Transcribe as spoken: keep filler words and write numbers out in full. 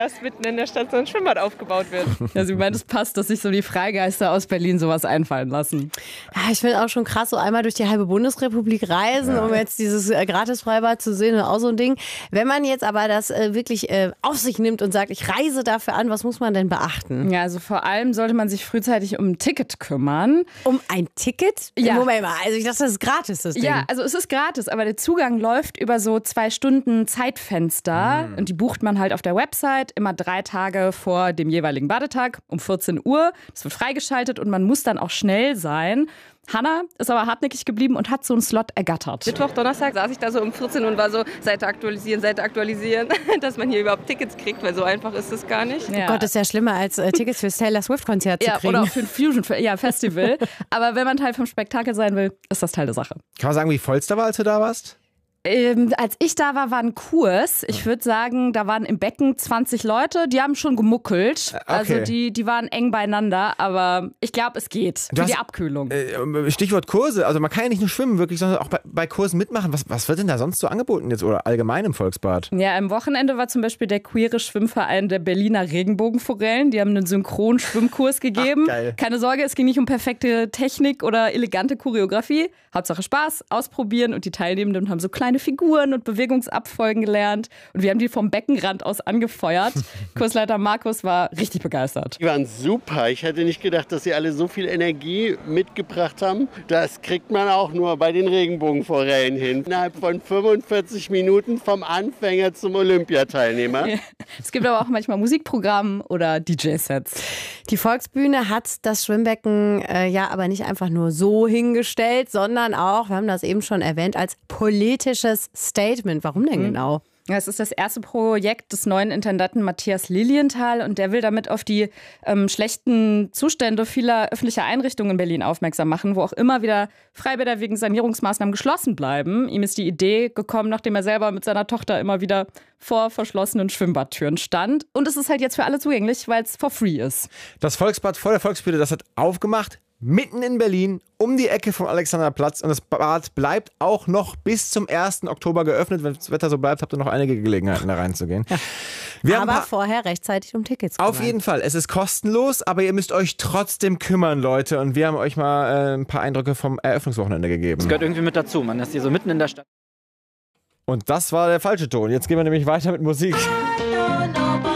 dass mitten in der Stadt so ein Schwimmbad aufgebaut wird. Ja, sie meint, es passt, dass sich so die Freigeister aus Berlin sowas einfallen lassen. Ja, ich finde auch schon krass, so einmal durch die halbe Bundesrepublik reisen, ja. um jetzt dieses äh, Gratis-Freibad zu sehen, auch so ein Ding. Wenn man jetzt aber das äh, wirklich äh, auf sich nimmt und sagt, ich reise dafür an, was muss man denn beachten? Ja, also vor allem sollte man sich frühzeitig um ein Ticket kümmern. Um ein Ticket? Ja. Moment mal, also ich dachte, das ist gratis, das Ding. Ja, also es ist gratis, aber der Zugang läuft über so zwei Stunden Zeitfenster mhm. und die bucht man halt auf der Website immer drei Tage vor dem jeweiligen Badetag um vierzehn Uhr. Das wird freigeschaltet und man muss dann auch schnell sein. Hanna ist aber hartnäckig geblieben und hat so einen Slot ergattert. Mittwoch, Donnerstag saß ich da so um vierzehn Uhr und war so, Seite aktualisieren, Seite aktualisieren, dass man hier überhaupt Tickets kriegt, weil so einfach ist es gar nicht. Ja. Oh Gott, das ist ja schlimmer als äh, Tickets fürs Taylor Swift-Konzert ja, zu kriegen. Oder auch für ein Fusion-Festival. Ja, aber wenn man Teil vom Spektakel sein will, ist das Teil der Sache. Kann man sagen, wie voll es da war, als du da warst? Ähm, als ich da war, war ein Kurs. Ich würde sagen, da waren im Becken zwanzig Leute. Die haben schon gemuckelt. Okay. Also die, die waren eng beieinander. Aber ich glaube, es geht. Du für hast, die Abkühlung. Äh, Stichwort Kurse. Also man kann ja nicht nur schwimmen, wirklich, sondern auch bei, bei Kursen mitmachen. Was, was wird denn da sonst so angeboten jetzt oder allgemein im Volksbad? Ja, am Wochenende war zum Beispiel der queere Schwimmverein der Berliner Regenbogenforellen. Die haben einen Synchron-Schwimmkurs gegeben. Ach, geil. Keine Sorge, es ging nicht um perfekte Technik oder elegante Choreografie. Hauptsache Spaß, ausprobieren. Und die Teilnehmenden haben so kleine Figuren und Bewegungsabfolgen gelernt. Und wir haben die vom Beckenrand aus angefeuert. Kursleiter Markus war richtig begeistert. Die waren super. Ich hätte nicht gedacht, dass sie alle so viel Energie mitgebracht haben. Das kriegt man auch nur bei den Regenbogenforellen hin. Innerhalb von fünfundvierzig Minuten vom Anfänger zum Olympiateilnehmer. Ja. Es gibt aber auch manchmal Musikprogramm oder D J-Sets. Die Volksbühne hat das Schwimmbecken äh, ja aber nicht einfach nur so hingestellt, sondern auch, wir haben das eben schon erwähnt, als politisches Statement. Warum denn genau? Ja, es ist das erste Projekt des neuen Intendanten Matthias Lilienthal und der will damit auf die ähm, schlechten Zustände vieler öffentlicher Einrichtungen in Berlin aufmerksam machen, wo auch immer wieder Freibäder wegen Sanierungsmaßnahmen geschlossen bleiben. Ihm ist die Idee gekommen, nachdem er selber mit seiner Tochter immer wieder vor verschlossenen Schwimmbadtüren stand. Und es ist halt jetzt für alle zugänglich, weil es for free ist. Das Volksbad vor der Volksbühne, das hat aufgemacht. Mitten in Berlin, um die Ecke vom Alexanderplatz. Und das Bad bleibt auch noch bis zum ersten Oktober geöffnet. Wenn das Wetter so bleibt, habt ihr noch einige Gelegenheiten, da reinzugehen. Wir aber haben vorher rechtzeitig um Tickets Auf kümmern. jeden Fall. Es ist kostenlos, aber ihr müsst euch trotzdem kümmern, Leute. Und wir haben euch mal äh, ein paar Eindrücke vom Eröffnungswochenende gegeben. Das gehört irgendwie mit dazu. Man ist hier so mitten in der Stadt. Und das war der falsche Ton. Jetzt gehen wir nämlich weiter mit Musik. I don't know.